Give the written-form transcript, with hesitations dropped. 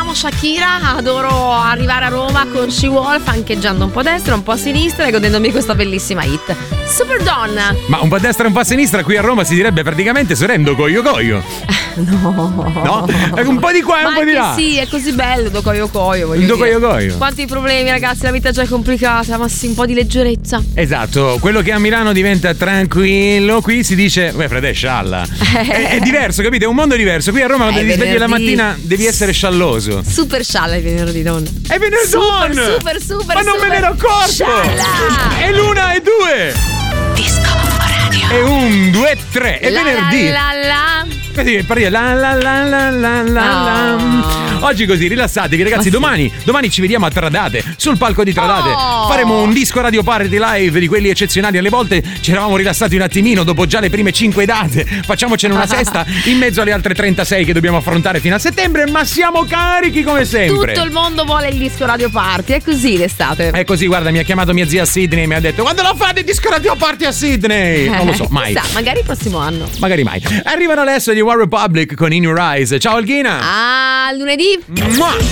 amo Shakira, adoro arrivare a Roma con She-Wolf, ancheggiando un po' a destra, un po' a sinistra e godendomi questa bellissima hit. Super donna. Ma un po' a destra e un po' a sinistra qui a Roma si direbbe praticamente Sorrento Coio Coio. No? Un po' di qua e un po' di là. Sì, è così bello, do coio coio, voglio Do dire. coio coio. Quanti problemi, ragazzi, la vita è già complicata, ma sì, un po' di leggerezza. Esatto, quello che a Milano diventa tranquillo, qui si dice, frate, scialla. È diverso, capite? È un mondo diverso. Qui a Roma quando ti svegli la mattina devi essere scialloso. Super scialla il venerdì, donna. È venerdì! Super. Ma non me ne ero accorto! Scialla! È l'una e due! Disco Radio. È 1, 2, 3, è venerdì. Così parli la. Oggi così rilassatevi ragazzi, domani ci vediamo a Tradate, sul palco di Tradate. Faremo un disco radio party live di quelli eccezionali. Alle volte ci eravamo rilassati un attimino dopo già le prime 5 date. Facciamocene una sesta in mezzo alle altre 36 che dobbiamo affrontare fino a settembre, ma siamo carichi come sempre. Tutto il mondo vuole il disco radio party, è così l'estate. È così, guarda, mi ha chiamato mia zia Sydney e mi ha detto: quando lo fate il disco radio party a Sydney? Non lo so, mai. Chissà, magari il prossimo anno. Magari mai. Arrivano adesso gli One Republic con In Your Eyes. Ciao Alghina. A lunedì. Mua!